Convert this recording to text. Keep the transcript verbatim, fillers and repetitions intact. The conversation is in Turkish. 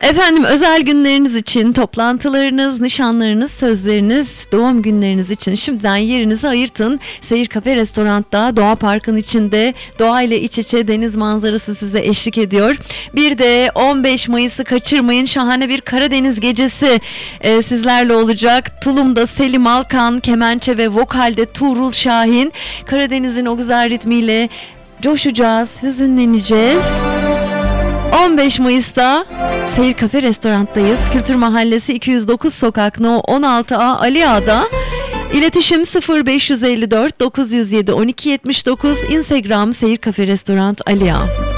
Efendim, özel günleriniz için, toplantılarınız, nişanlarınız, sözleriniz, doğum günleriniz için şimdiden yerinizi ayırtın. Seyir Kafe Restorant'ta, Doğa Park'ın içinde, doğayla iç içe deniz manzarası size eşlik ediyor. Bir de on beş Mayıs'ı kaçırmayın, şahane bir Karadeniz gecesi e, sizlerle olacak. Tulum'da Selim Alkan, kemençe ve vokalde Tuğrul Şahin. Karadeniz'in o güzel ritmiyle coşacağız, hüzünleneceğiz. on beş Mayıs'ta Seyir Kafe Restorant'tayız. Kültür Mahallesi iki yüz dokuz Sokak No on altı A Ali Ağa'da. İletişim sıfır beş yüz elli dört dokuz yüz yedi on iki yetmiş dokuz. Instagram Seyir Kafe Restorant Ali Ağa.